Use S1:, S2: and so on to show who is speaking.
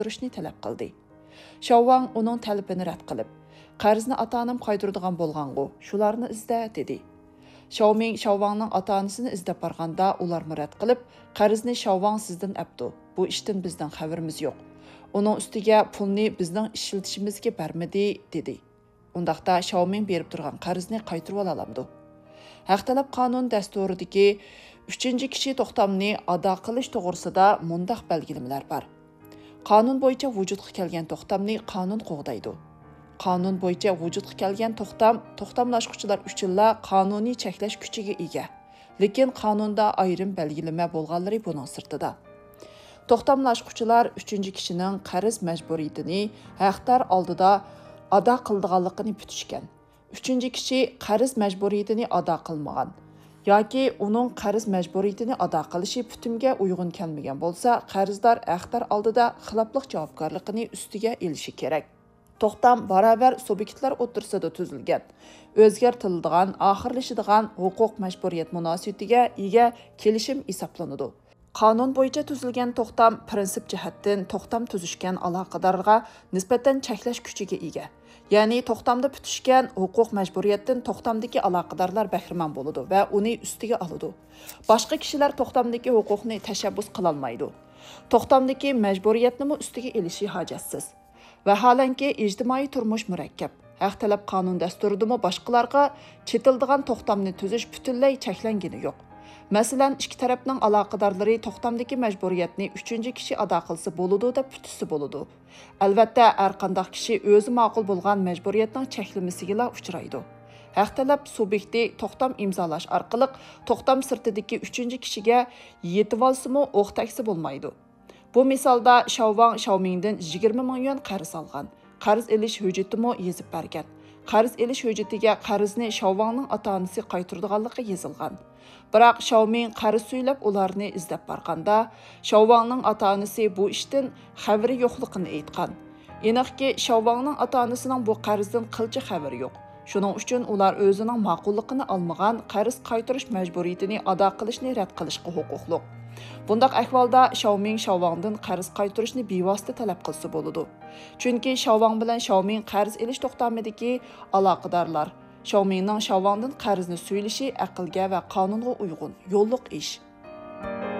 S1: qaytarishni talab qildi. Xiaowang uning talabini rad qilib, qarzni ota-onam qaytaradigan bo'lgan-ku, shularni izla dedi. Xiaoming Xiaowangning ota-onasini izlab borganda ular rad qilib, qarzni Xiaowang sizdan apdi. Bu ishdan bizning xabarimiz yo'q. Uning ustiga pulni bizning ishlatishimizga bermadi dedi. Undaqda Xiaoming berib turgan qarzni qaytarib olamdi. Haq talab qonun dasturidagi 3-kishi to'xtamni ado qilish to'g'risida mundaq belgilamalar bor. Qonun bo'yicha vujudga kelgan to'xtamni qonun qo'g'daydi. Qonun bo'yicha vujudga kelgan to'xtamlashuvchilar uchunla qonuniy cheklash kuchiga ega. Lekin qonunda ayrim belgilama bo'lganlari buning sirtida. To'xtamlashuvchilar 3-kishining qarz majburiyatini haqdor oldida ado qildiganligini putishgan. 3-kishi qarz majburiyatini ado qilmagan yoki uning qarz majburiyatini ado qilishi putimga uyg'un kelmagan bo'lsa, qarzdor haqdor oldida xiloflik javobgarligini ustiga elishi kerak. To'xtam barobar subyektlar o'rtasida tuzilgan, o'zgartiriladigan, oxirlashadigan huquq majburiyat munosabatiga ega kelishim hisoblanadi. Qonun bo'yicha tuzilgan to'xtam prinsip jihatdan to'xtam tuzishgan aloqadorga nisbatan cheklash kuchiga ega. Ya'ni to'xtamda putishgan huquq majburiyatdan to'xtamdagi aloqadorlar bahramand bo'ladi va uni ustiga oladi. Boshqa kishilar to'xtamdagi huquqni tashabbus qila olmaydi. To'xtamdagi majburiyatni ustiga elishi hojatsiz. Vaholanki ijtimoiy turmush murakkab. Haq talab qonun dasturidami boshqalarga chetildigan to'xtamni tuzish butunlay cheklangani yo'q. Masalan, ikki tarafning aloqadorlari to'xtamdagi majburiyatni 3-kishi ado qilsa bo'ladi deb putisi bo'ladi. Albatta, har qanday kishi o'zi ma'qul bo'lgan majburiyatning cheklamasiga uchraydi. Haq talab subyekti to'xtam imzolash orqali to'xtam sirtidagi 3-kishiga yetib olsa-mu o'q taksi bo'lmaydi. Bu misolda Xiaomingdan 20 ming yuan qarz olgan. Qarz elish hujjatimi yozib bergan. Qarz elish hujjatiga qarzni Xiaowangning ota-onasi qaytaradiganligi yozilgan. Biroq Xiaoming qarz so'ylab ularni izlab borganda, Xiaowangning ota-onasi bu ishdan xabari yo'qligini aytgan. Aniqki, Xiaowangning ota-onasining bu qarzdan qilcha xabari yo'q. Shuning uchun ular o'zining ma'qulligini olmagan qarz qaytarish majburiyatini ado qilishni rad qilishga huquqli. Bundaq ahvolda Xiaowangdan qarz qaytarishni bevosita talab qilsa bo'ladi. Chunki Xiaowang bilan Xiaoming qarz elish to'xtamidagi aloqadorlar. Xiaomingning Xiaowangdan qarzni so'yilishi aqlga va qonunga uyg'un, yo'lliq ish.